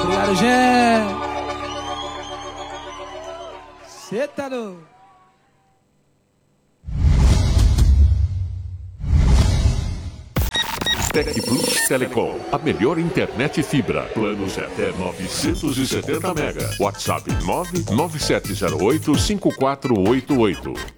Obrigado, gente. Cê tá no... Tec Plus Telecom, a melhor internet fibra. Planos até 970 mega. WhatsApp 997085488.